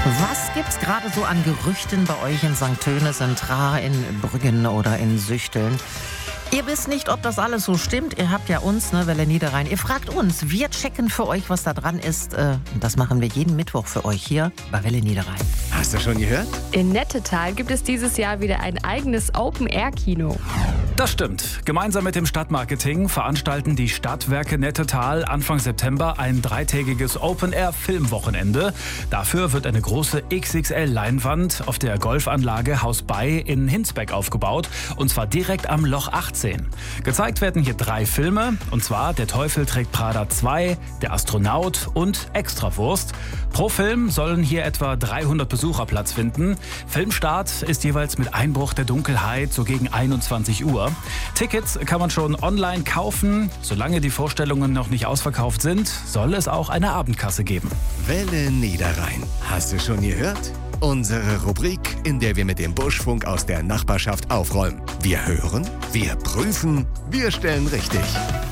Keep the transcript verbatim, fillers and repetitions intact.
Was gibt's gerade so an Gerüchten bei euch in Sankt Tönis, in Traar, in Brüggen oder in Süchteln? Ihr wisst nicht, ob das alles so stimmt. Ihr habt ja uns, ne, Welle Niederrhein. Ihr fragt uns. Wir checken für euch, was da dran ist. Äh, das machen wir jeden Mittwoch für euch hier bei Welle Niederrhein. Hast du schon gehört? In Nettetal gibt es dieses Jahr wieder ein eigenes Open-Air-Kino. Das stimmt. Gemeinsam mit dem Stadtmarketing veranstalten die Stadtwerke Nettetal Anfang September ein dreitägiges Open-Air-Filmwochenende. Dafür wird eine große X X L-Leinwand auf der Golfanlage Haus Bay in Hinsbeck aufgebaut. Und zwar direkt am Loch achtzehn. Gezeigt werden hier drei Filme. Und zwar Der Teufel trägt Prada zwei, Der Astronaut und Extrawurst. Pro Film sollen hier etwa dreihundert Besucher Platz finden. Filmstart ist jeweils mit Einbruch der Dunkelheit so gegen einundzwanzig Uhr. Tickets kann man schon online kaufen. Solange die Vorstellungen noch nicht ausverkauft sind, soll es auch eine Abendkasse geben. Welle Niederrhein. Hast du schon gehört? Unsere Rubrik, in der wir mit dem Buschfunk aus der Nachbarschaft aufräumen. Wir hören, wir prüfen, wir stellen richtig.